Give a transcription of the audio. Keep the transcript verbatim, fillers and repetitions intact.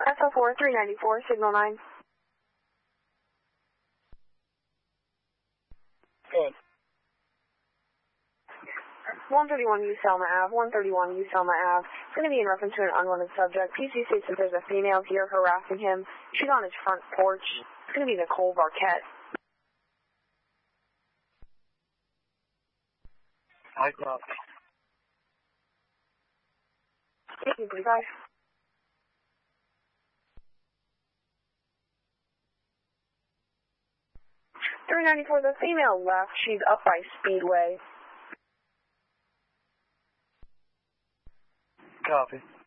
S L four three ninety-four, signal nine. Good. one thirty-one U Selma Ave, one thirty-one U Selma Ave. It's going to be in reference to an unwanted subject. P C states that there's a female here harassing him. She's on his front porch. It's going to be Nicole Barquette. I copy. Thank you, please, guys. three ninety-four, the female left. She's up by Speedway. Copy.